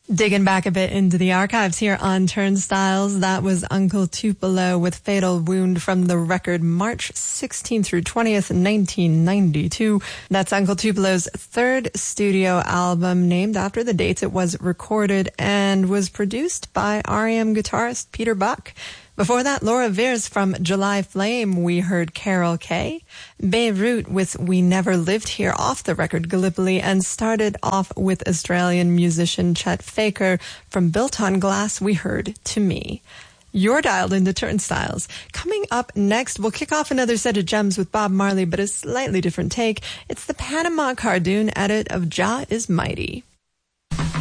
Digging back a bit into the archives here on Turnstiles, that was Uncle Tupelo with Fatal Wound from the record March 16th through 20th, 1992. That's Uncle Tupelo's third studio album, named after the dates it was recorded, and was produced by R.E.M. guitarist Peter Buck. Before that, Laura Veirs from July Flame, we heard Carol Kay. Beirut with We Never Lived Here off the record Gallipoli, and started off with Australian musician Chet Faker from Built on Glass, we heard To Me. You're dialed into Turnstiles. Coming up next, we'll kick off another set of gems with Bob Marley, but a slightly different take. It's the Panama Cardoon edit of Jah is Mighty.